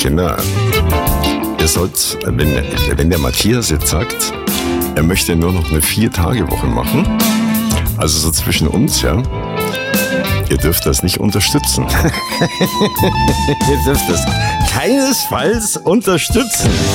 Kinder, ihr sollt, wenn der Matthias jetzt sagt, er möchte nur noch eine 4-Tage-Woche machen, also so zwischen uns, ja, ihr dürft das nicht unterstützen. Ihr dürft das keinesfalls unterstützen.